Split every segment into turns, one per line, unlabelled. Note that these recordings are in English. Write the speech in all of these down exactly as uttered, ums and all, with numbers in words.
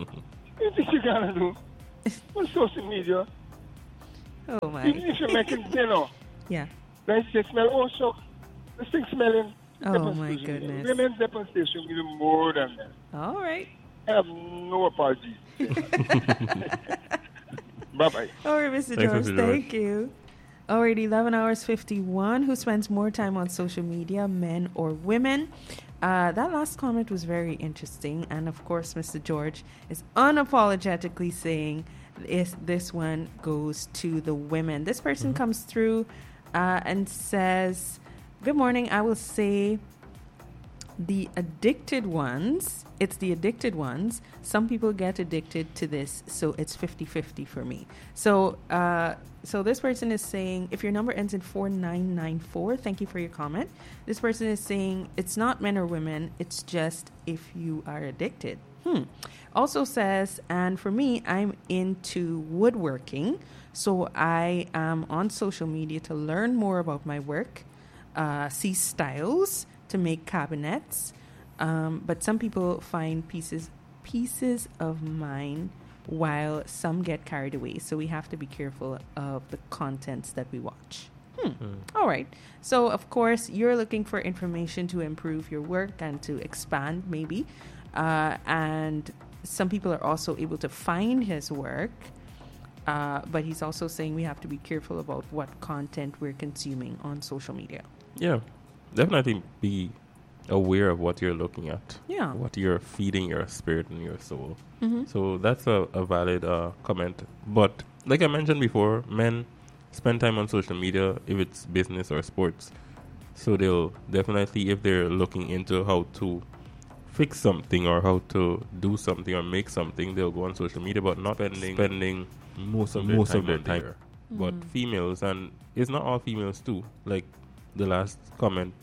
You think you're gonna do on social media?
Oh my.
Even if you're making dinner,
Yeah.
then you smell, oh, so this thing smelling.
Oh my goodness.
Women's demonstration will do more than that.
All right.
I have no apologies. Bye-bye.
All right, Mister
Thanks,
George.
Mister George.
Thank you. All right, eleven hours fifty-one. Who spends more time on social media, men or women? Uh, that last comment was very interesting. And of course, Mister George is unapologetically saying is this one goes to the women. This person
Mm-hmm.
comes through uh, and says, good morning. I will say the addicted ones, it's the addicted ones. Some people get addicted to this, so it's fifty-fifty for me. So uh, so this person is saying, if your number ends in four nine nine four, thank you for your comment. This person is saying it's not men or women, it's just if you are addicted. Hmm. Also says, and for me, I'm into woodworking, so I am on social media to learn more about my work, uh, see styles to make cabinets, um, but some people find pieces pieces of mine while some get carried away. So we have to be careful of the contents that we watch. Hmm.
Mm.
All right. So, of course, you're looking for information to improve your work and to expand, maybe. Uh, and some people are also able to find his work. Uh, but he's also saying we have to be careful about what content we're consuming on social media.
Yeah, definitely be aware of what you're looking at.
Yeah.
What you're feeding your spirit and your soul.
Mm-hmm.
So that's a, a valid uh, comment. But like I mentioned before, men spend time on social media if it's business or sports. So they'll definitely, if they're looking into how to fix something or how to do something or make something, they'll go on social media, but not spending, spending most of their
most
time.
of
Their time. There.
Mm-hmm.
But females, and it's not all females too. Like the last comment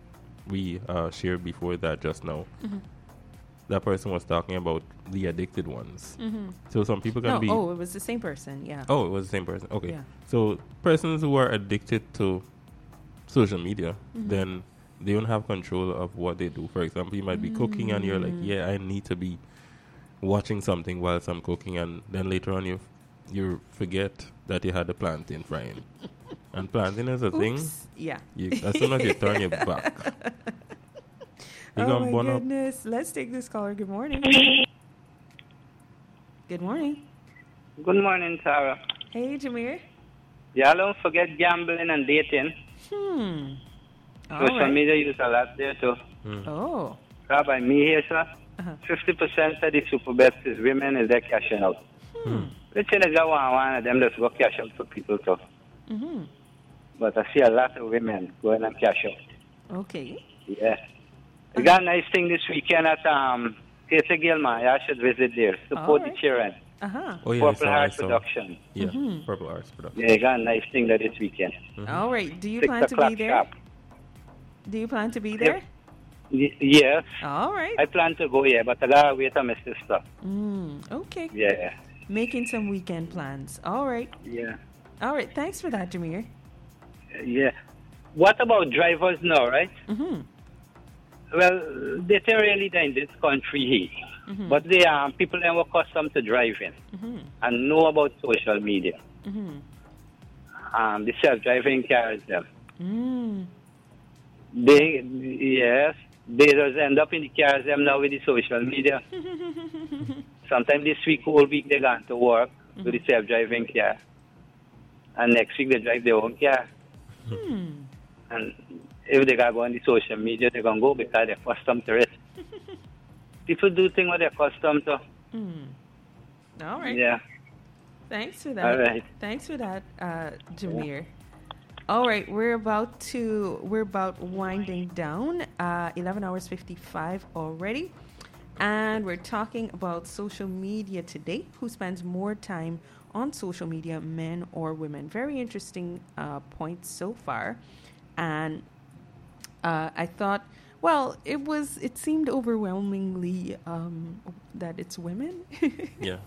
we uh, shared before that just now,
Mm-hmm.
that person was talking about the addicted ones.
Mm-hmm.
So some people can
No,
be...
oh, it was the same person, yeah.
Oh, it was the same person. Okay.
Yeah.
So persons who are addicted to social media,
Mhm.
then they don't have control of what they do. For example, you might be cooking and you're like,
Mm.
yeah, I need to be watching something whilst I'm cooking, and then later on you you forget that you had the plantain frying. And plantain is a thing.
Oops. Yeah.
You, as soon as you turn your back, you
Oh
gonna
my
burn up.
goodness. Let's take this caller. Good morning. Good morning.
Good morning, Tara.
Hey, Jameer.
Yeah, don't forget gambling and dating.
Hmm. All
Social
right.
media use a lot there too.
Mm.
Oh.
Rabbi, me here, sir.
Uh-huh.
fifty percent of the super bets is women is they're cashing out.
Hmm.
Which is one, one of them just go cash out for people too.
Mm-hmm.
But I see a lot of women going and cash out.
Okay.
Yeah. We got a nice thing this weekend at um, Theatre Gilman. Yeah, I should visit there. Support
All right.
the children.
Uh-huh.
Oh, yeah, I
Purple
saw, I
Heart
saw.
Production.
Yeah,
Mhm.
Purple Arts Production.
Yeah, they got a nice thing that this weekend.
All right. Do you
Six
plan to be
o'clock
there?
sharp.
Do you plan to be there?
Y- yes.
All right.
I plan to go, yeah, but I gotta wait on my sister.
Mm, okay.
Yeah.
Making some weekend plans. All right.
Yeah.
All right. Thanks for that, Jameer.
Yeah. What about drivers now, right?
Mm-hmm.
Well, they don't really in this country here.
Mm-hmm.
But they um, people that were accustomed to driving
Mm-hmm.
and know about social media.
Mm-hmm.
Um, the self-driving cars, them.
Mm.
They, yes, they just end up in the cars them now with the social media. Sometimes this week, whole week, they gone to work with the self-driving car. And next week, they drive their own car.
Hmm.
And if they got to go on the social media, they're going to go because they're accustomed to it. People do things what they're accustomed to.
Mm. All right.
Yeah.
Thanks for that.
All right.
Thanks for that, uh, Jameer. All right, we're about to we're about winding down. Uh, Eleven hours fifty-five already, and we're talking about social media today. Who spends more time on social media, men or women? Very interesting uh, points so far, and uh, I thought, well, it was it seemed overwhelmingly um, that it's women.
Yeah.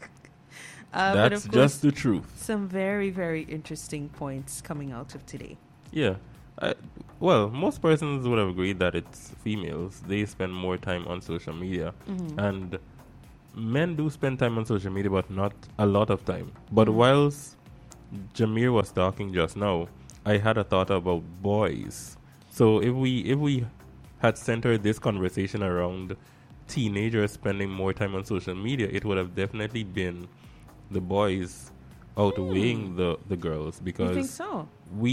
Uh, but
That's
of course,
just the truth.
some very, very interesting points coming out of today.
Yeah. I, well, most persons would have agreed that it's females. They spend more time on social media.
Mhm.
And men do spend time on social media, but not a lot of time. But
Mm.
whilst Jameer was talking just now, I had a thought about boys. So if we if we had centered this conversation around teenagers spending more time on social media, it would have definitely been the boys outweighing the, the girls,
You think
because
so?
we